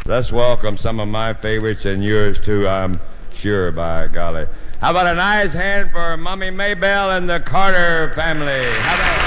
Let's welcome some of my favorites and yours too, I'm sure, by golly. How about a nice hand for Mommy Maybelle and the Carter family? How about